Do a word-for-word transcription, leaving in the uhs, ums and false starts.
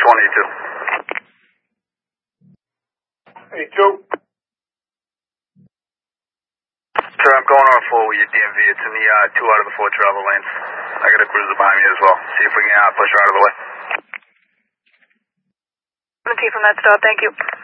twenty-two. Hey, Joe. Sir, I'm going on four with your D M V. It's in the uh, two out of the four travel lanes. I got a cruiser behind me as well. See if we can uh, push her out of the way. T from that stop, thank you.